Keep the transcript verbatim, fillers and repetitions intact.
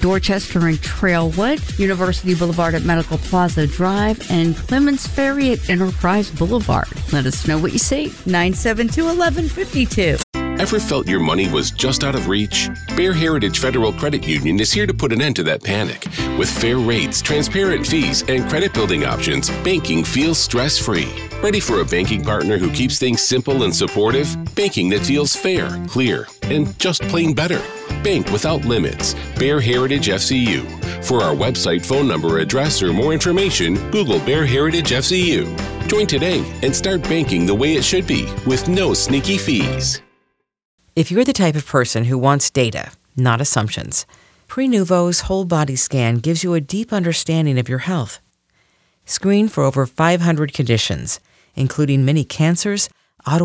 Dorchester and Trailwood, University Boulevard at Medical Plaza Drive, and Clements Ferry at Enterprise Boulevard. Let us know what you see. nine seven two, one one five two. Ever felt your money was just out of reach? Bear Heritage Federal Credit Union is here to put an end to that panic. With fair rates, transparent fees, and credit building options, banking feels stress-free. Ready for a banking partner who keeps things simple and supportive? Banking that feels fair, clear, and just plain better. Bank without limits. Bear Heritage F C U. For our website, phone number, address, or more information, Google Bear Heritage F C U. Join today and start banking the way it should be with no sneaky fees. If you're the type of person who wants data, not assumptions, Prenuvo's whole body scan gives you a deep understanding of your health. Screen for over five hundred conditions, including many cancers,